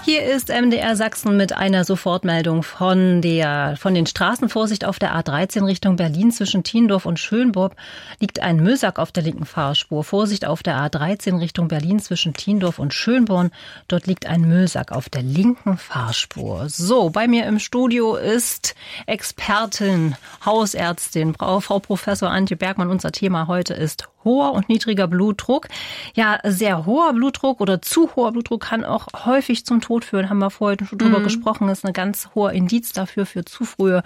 Hier ist MDR Sachsen mit einer Sofortmeldung von den Straßen. Vorsicht auf der A13 Richtung Berlin zwischen Thiendorf und Schönborn liegt ein Müllsack auf der linken Fahrspur. Vorsicht auf der A13 Richtung Berlin zwischen Thiendorf und Schönborn. Dort liegt ein Müllsack auf der linken Fahrspur. So, bei mir im Studio ist Expertin, Hausärztin, Frau Professor Antje Bergmann. Unser Thema heute ist hoher und niedriger Blutdruck. Ja, sehr hoher Blutdruck oder zu hoher Blutdruck kann auch häufig zum Tod führen. Haben wir vorhin schon drüber gesprochen. Das ist ein ganz hoher Indiz dafür für zu frühes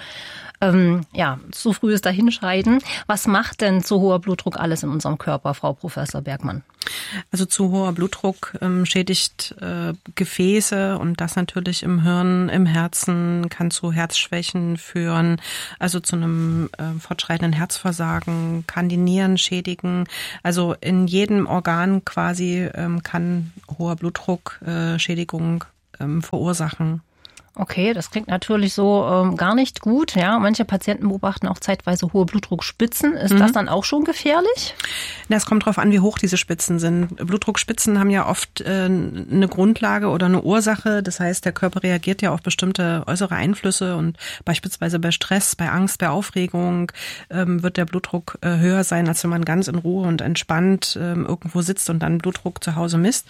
Dahinscheiden. Was macht denn zu hoher Blutdruck alles in unserem Körper, Frau Professor Bergmann? Also zu hoher Blutdruck schädigt Gefäße und das natürlich im Hirn, im Herzen, kann zu Herzschwächen führen, also zu einem fortschreitenden Herzversagen, kann die Nieren schädigen. Also in jedem Organ quasi kann hoher Blutdruck Schädigung verursachen. Okay, das klingt natürlich so gar nicht gut. Ja, manche Patienten beobachten auch zeitweise hohe Blutdruckspitzen. Ist das dann auch schon gefährlich? Es kommt darauf an, wie hoch diese Spitzen sind. Blutdruckspitzen haben ja oft eine Grundlage oder eine Ursache. Das heißt, der Körper reagiert ja auf bestimmte äußere Einflüsse und beispielsweise bei Stress, bei Angst, bei Aufregung wird der Blutdruck höher sein, als wenn man ganz in Ruhe und entspannt irgendwo sitzt und dann Blutdruck zu Hause misst.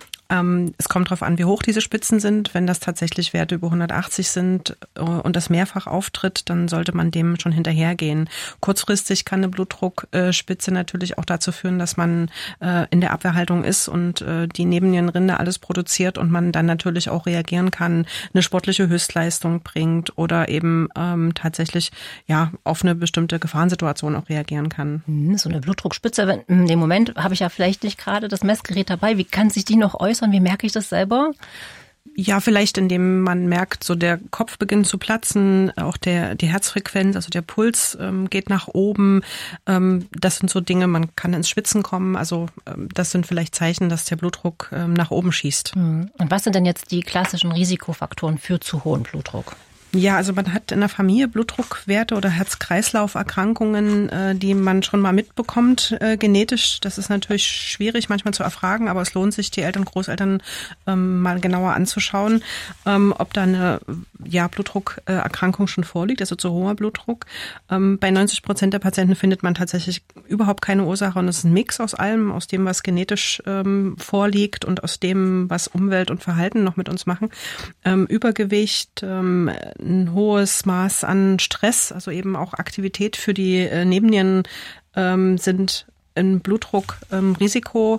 Es kommt darauf an, wie hoch diese Spitzen sind. Wenn das tatsächlich Werte über 180 sind und das mehrfach auftritt, dann sollte man dem schon hinterhergehen. Kurzfristig kann eine Blutdruckspitze natürlich auch dazu führen, dass man in der Abwehrhaltung ist und die Nebennierenrinde alles produziert und man dann natürlich auch reagieren kann, eine sportliche Höchstleistung bringt oder eben tatsächlich auf eine bestimmte Gefahrensituation auch reagieren kann. So eine Blutdruckspitze, in dem Moment habe ich ja vielleicht nicht gerade das Messgerät dabei. Wie kann sich die noch äußern? Wie merke ich das selber? Ja, vielleicht indem man merkt, so der Kopf beginnt zu platzen, auch die Herzfrequenz, also der Puls geht nach oben. Das sind so Dinge, man kann ins Schwitzen kommen. Also das sind vielleicht Zeichen, dass der Blutdruck nach oben schießt. Und was sind denn jetzt die klassischen Risikofaktoren für zu hohen Blutdruck? Ja, also man hat in der Familie Blutdruckwerte oder Herz-Kreislauf-Erkrankungen, die man schon mal mitbekommt, genetisch. Das ist natürlich schwierig manchmal zu erfragen, aber es lohnt sich, die Eltern, Großeltern mal genauer anzuschauen, ob da eine Blutdruckerkrankung schon vorliegt, also zu hoher Blutdruck. Bei 90% der Patienten findet man tatsächlich überhaupt keine Ursache und es ist ein Mix aus allem, aus dem, was genetisch vorliegt und aus dem, was Umwelt und Verhalten noch mit uns machen. Übergewicht, ein hohes Maß an Stress, also eben auch Aktivität für die Nebennieren sind ein Blutdruckrisiko,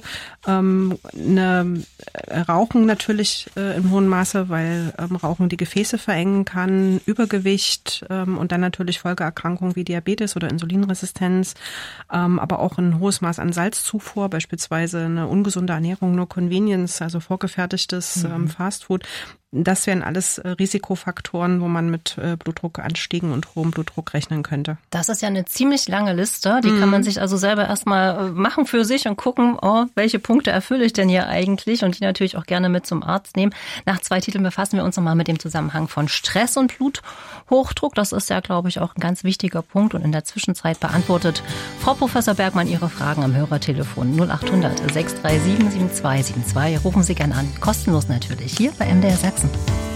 Rauchen natürlich in hohem Maße, weil Rauchen die Gefäße verengen kann, Übergewicht und dann natürlich Folgeerkrankungen wie Diabetes oder Insulinresistenz, aber auch ein hohes Maß an Salzzufuhr, beispielsweise eine ungesunde Ernährung, nur Convenience, also vorgefertigtes Fastfood. Das wären alles Risikofaktoren, wo man mit Blutdruckanstiegen und hohem Blutdruck rechnen könnte. Das ist ja eine ziemlich lange Liste. Die kann man sich also selber erstmal machen für sich und gucken, welche Punkte erfülle ich denn hier eigentlich und die natürlich auch gerne mit zum Arzt nehmen. Nach 2 Titeln befassen wir uns nochmal mit dem Zusammenhang von Stress und Bluthochdruck. Das ist ja, glaube ich, auch ein ganz wichtiger Punkt. Und in der Zwischenzeit beantwortet Frau Professor Bergmann Ihre Fragen am Hörertelefon 0800 637 7272. Rufen Sie gerne an. Kostenlos natürlich. Hier bei MDR Sachsen.